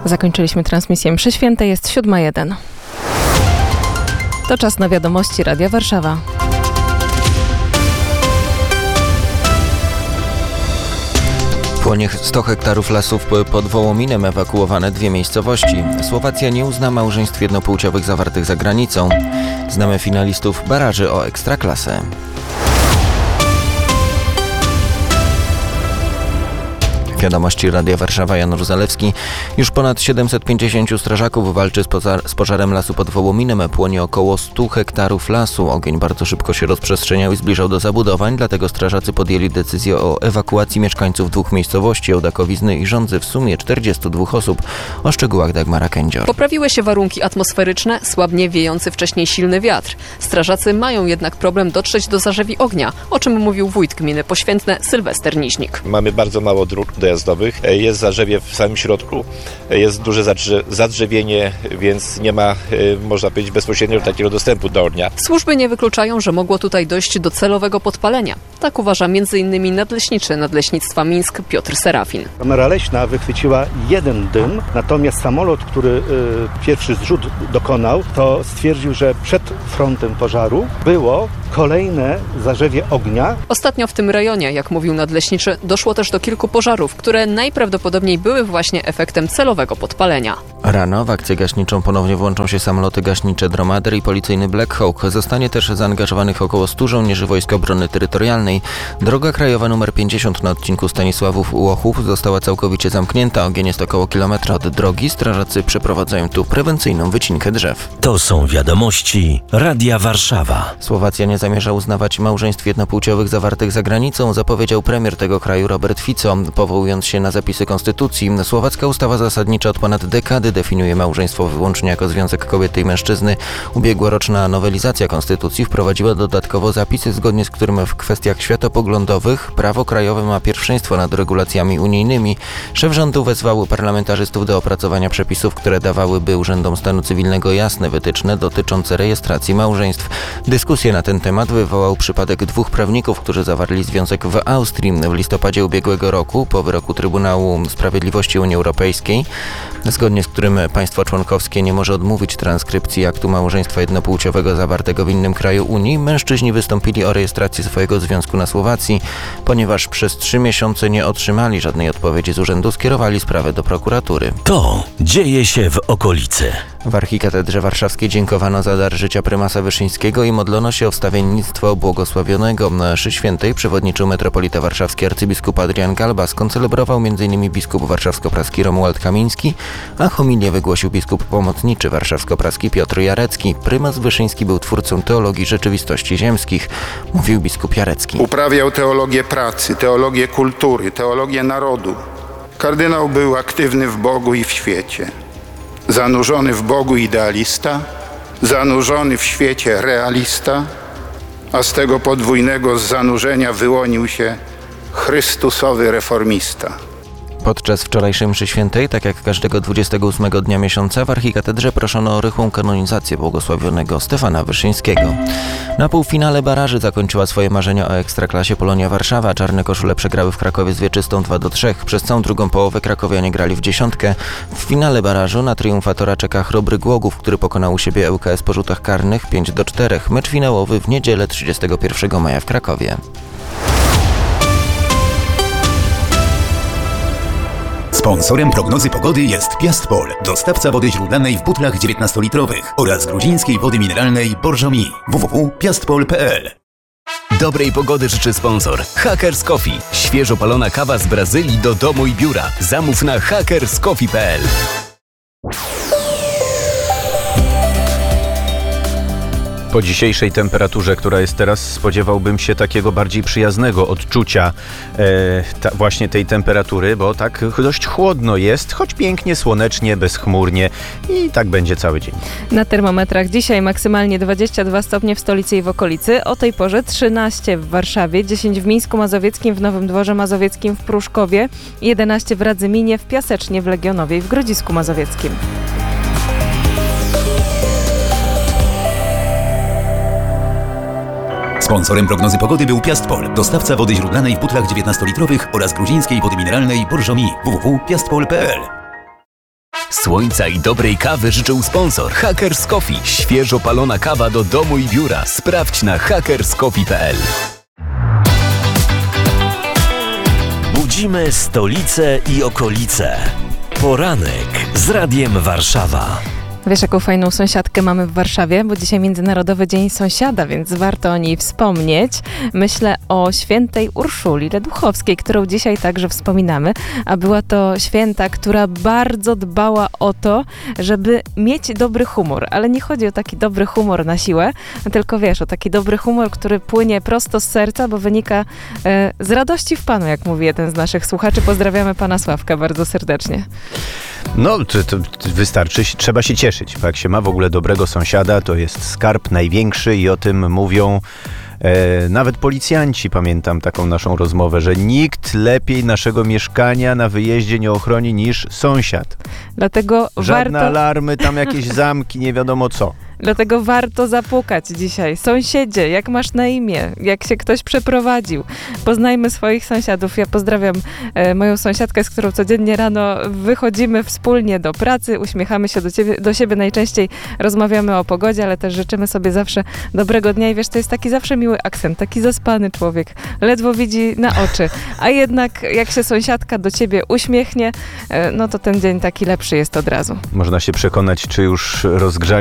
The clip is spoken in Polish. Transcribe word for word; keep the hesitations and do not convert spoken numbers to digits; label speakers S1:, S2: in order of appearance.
S1: Zakończyliśmy transmisję mszy świętej, jest siódma jeden. To czas na wiadomości Radia Warszawa.
S2: Płonie sto hektarów lasów pod Wołominem, ewakuowane dwie miejscowości. Słowacja nie uzna małżeństw jednopłciowych zawartych za granicą. Znamy finalistów baraży o Ekstraklasę. Wiadomości Radia Warszawa, Janusz Zalewski. Już ponad siedemset pięćdziesięciu strażaków walczy z, poza- z pożarem lasu pod Wołominem. Płonie około stu hektarów lasu. Ogień bardzo szybko się rozprzestrzeniał i zbliżał do zabudowań, dlatego strażacy podjęli decyzję o ewakuacji mieszkańców dwóch miejscowości, Ołdakowizny i Żądzy, w sumie czterdziestu dwóch osób. O szczegółach Dagmara Kędzior.
S3: Poprawiły się warunki atmosferyczne, słabnie wiejący wcześniej silny wiatr. Strażacy mają jednak problem dotrzeć do zarzewi ognia, o czym mówił wójt gminy Poświętne Sylwester Niźnik.
S4: Mamy bardzo mało dróg dojazdowych, jest zarzewie w samym środku, jest duże zadrze- zadrzewienie, więc nie ma, można powiedzieć, bezpośrednio takiego dostępu do ognia.
S3: Służby nie wykluczają, że mogło tutaj dojść do celowego podpalenia. Tak uważa między innymi nadleśniczy Nadleśnictwa Mińsk Piotr Serafin.
S5: Kamera leśna wychwyciła jeden dym, natomiast samolot, który y, pierwszy zrzut dokonał, to stwierdził, że przed frontem pożaru było kolejne zarzewie ognia.
S3: Ostatnio w tym rejonie, jak mówił nadleśniczy, doszło też do kilku pożarów, które najprawdopodobniej były właśnie efektem celowego podpalenia.
S2: Rano w akcję gaśniczą ponownie włączą się samoloty gaśnicze Dromader i policyjny Black Hawk. Zostanie też zaangażowanych około stu żołnierzy Wojsk Obrony Terytorialnej. Droga krajowa numer pięćdziesiąt na odcinku Stanisławów-Łochów została całkowicie zamknięta. Ogień jest około kilometra od drogi. Strażacy przeprowadzają tu prewencyjną wycinkę drzew.
S6: To są wiadomości Radia Warszawa.
S2: Słowacja nie zamierza uznawać małżeństw jednopłciowych zawartych za granicą, zapowiedział premier tego kraju Robert Fico. Powołując się na zapisy konstytucji, słowacka ustawa zasadnicza od ponad dekady definiuje małżeństwo wyłącznie jako związek kobiety i mężczyzny. Ubiegłoroczna nowelizacja konstytucji wprowadziła dodatkowo zapisy, zgodnie z którym w kwestiach światopoglądowych prawo krajowe ma pierwszeństwo nad regulacjami unijnymi. Szef rządu wezwał parlamentarzystów do opracowania przepisów, które dawałyby urzędom stanu cywilnego jasne wytyczne dotyczące rejestracji małżeństw. Dyskusję na ten temat wywołał przypadek dwóch prawników, którzy zawarli związek w Austrii w listopadzie ubiegłego roku po wyroku Trybunału Sprawiedliwości Unii Europejskiej, zgodnie z którym państwo członkowskie nie może odmówić transkrypcji aktu małżeństwa jednopłciowego zawartego w innym kraju Unii. Mężczyźni wystąpili o rejestrację swojego związku na Słowacji. Ponieważ przez trzy miesiące nie otrzymali żadnej odpowiedzi z urzędu, skierowali sprawę do prokuratury.
S6: To dzieje się w okolicy.
S2: W Archikatedrze Warszawskiej dziękowano za dar życia prymasa Wyszyńskiego i modlono się o wstawiennictwo błogosławionego. Na mszy świętej przewodniczył metropolita warszawski arcybiskup Adrian Galba. Skoncelebrował m.in. biskup warszawsko-praski Romuald Kamiński, a homilię wygłosił biskup pomocniczy warszawsko-praski Piotr Jarecki. Prymas Wyszyński był twórcą teologii rzeczywistości ziemskich, mówił biskup Jarecki.
S7: Uprawiał teologię pracy, teologię kultury, teologię narodu. Kardynał był aktywny w Bogu i w świecie. Zanurzony w Bogu idealista, zanurzony w świecie realista, a z tego podwójnego zanurzenia wyłonił się chrystusowy reformista.
S2: Podczas wczorajszej mszy świętej, tak jak każdego dwudziestego ósmego dnia miesiąca, w Archikatedrze proszono o rychłą kanonizację błogosławionego Stefana Wyszyńskiego. Na półfinale baraży zakończyła swoje marzenia o Ekstraklasie Polonia Warszawa. Czarne koszule przegrały w Krakowie z Wieczystą dwa do trzech. Przez całą drugą połowę krakowianie grali w dziesiątkę. W finale barażu na triumfatora czeka Chrobry Głogów, który pokonał u siebie L K S po rzutach karnych pięć do czterech. Mecz finałowy w niedzielę trzydziestego pierwszego maja w Krakowie.
S8: Sponsorem prognozy pogody jest Piastpol, dostawca wody źródlanej w butlach dziewiętnastolitrowych oraz gruzińskiej wody mineralnej Borżomi. w w w kropka piastpol kropka p l.
S9: Dobrej pogody życzy sponsor Hackers Coffee. Świeżo palona kawa z Brazylii do domu i biura. Zamów na hackers coffee kropka p l.
S10: Po dzisiejszej temperaturze, która jest teraz, spodziewałbym się takiego bardziej przyjaznego odczucia e, ta, właśnie tej temperatury, bo tak dość chłodno jest, choć pięknie, słonecznie, bezchmurnie i tak będzie cały dzień.
S1: Na termometrach dzisiaj maksymalnie dwadzieścia dwa stopnie w stolicy i w okolicy, o tej porze trzynaście w Warszawie, dziesięć w Mińsku Mazowieckim, w Nowym Dworze Mazowieckim, w Pruszkowie, jedenaście w Radzyminie, w Piasecznie, w Legionowie i w Grodzisku Mazowieckim.
S8: Sponsorem prognozy pogody był Piastpol, dostawca wody źródlanej w butlach dziewiętnastolitrowych oraz gruzińskiej wody mineralnej Borżomi. w w w kropka piastpol kropka p l.
S9: Słońca i dobrej kawy życzył sponsor Hackers Coffee. Świeżo palona kawa do domu i biura. Sprawdź na hackers coffee kropka p l.
S6: Budzimy stolicę i okolice. Poranek z Radiem Warszawa.
S1: Wiesz, jaką fajną sąsiadkę mamy w Warszawie, bo dzisiaj Międzynarodowy Dzień Sąsiada, więc warto o niej wspomnieć. Myślę o świętej Urszuli Leduchowskiej, którą dzisiaj także wspominamy, a była to święta, która bardzo dbała o to, żeby mieć dobry humor, ale nie chodzi o taki dobry humor na siłę, tylko wiesz, o taki dobry humor, który płynie prosto z serca, bo wynika e, z radości w Panu, jak mówi jeden z naszych słuchaczy. Pozdrawiamy Pana Sławka bardzo serdecznie.
S10: No, to, to wystarczy, trzeba się cieszyć, bo jak się ma w ogóle dobrego sąsiada, to jest skarb największy i o tym mówią e, nawet policjanci. Pamiętam taką naszą rozmowę, że nikt lepiej naszego mieszkania na wyjeździe nie ochroni niż sąsiad.
S1: Dlatego
S10: Żadne
S1: warto...
S10: alarmy, tam jakieś zamki, nie wiadomo co.
S1: Dlatego warto zapukać dzisiaj. Sąsiedzie, jak masz na imię? Jak się ktoś przeprowadził? Poznajmy swoich sąsiadów. Ja pozdrawiam e, moją sąsiadkę, z którą codziennie rano wychodzimy wspólnie do pracy, uśmiechamy się do, ciebie, do siebie, najczęściej rozmawiamy o pogodzie, ale też życzymy sobie zawsze dobrego dnia i wiesz, to jest taki zawsze miły akcent, taki zaspany człowiek, ledwo widzi na oczy, a jednak jak się sąsiadka do ciebie uśmiechnie, e, no to ten dzień taki lepszy jest od razu.
S10: Można się przekonać, czy już rozgrzali